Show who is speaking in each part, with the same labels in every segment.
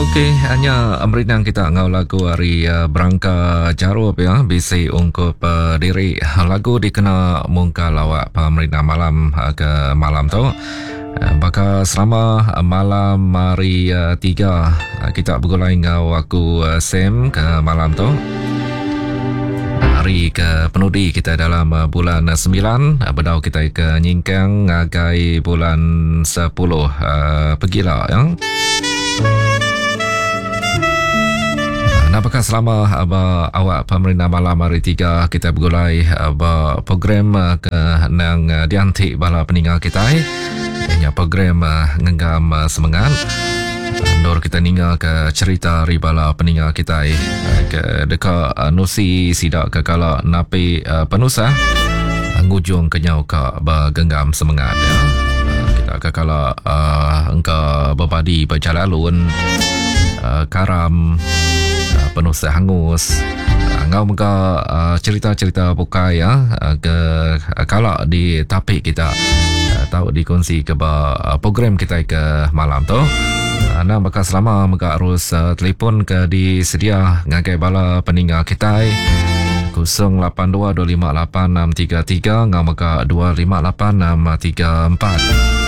Speaker 1: Okey, hanya amrinang kita ngau lagu hari berangka jarup ya, bisi ungkup diri. Lagu dikena mungka lawak pemerintah malam ke malam tu. Maka selama malam hari 3 kita bergulai ngau aku Sam ke malam tu. Hari ke penudi kita dalam bulan 9, bedau kita ke nyingkang ngagai bulan 10 pergilah ya. Apakah selama awak pemerintah malam hari 3 kita bergulai program ke nang diantik bala peninggal kita ianya program ngenggam semangat Nur kita ninggal ke cerita ribala peninggal kita ke dekat nusi sidak ke kala napi penusah ngujung kenyau ke genggam semangat ya. Kita ke kala engka berbadi berjalalun karam penuh sehangus ngau muka cerita-cerita bukai ya ke kalau di topik kita tahu dikongsi ke program kita ke malam tu anda maka selama muka harus telefon ke disedia ngagai bala peninggal kita 0822588633 ngau muka 258634.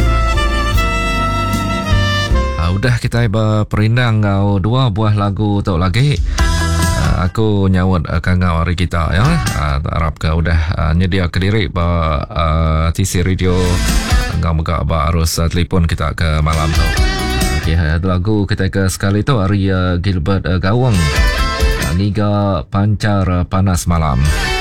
Speaker 1: Udah kita berperindang ngau dua buah lagu tu lagi. Aku nyawut kangau hari kita ya. Harap ke udah nyedia ke diri TC Radio ngau muka harus telefon kita ke malam tu. Okey, lagu kita ke sekali tu hari Gilbert Gawang. Niga Pancar Panas Malam.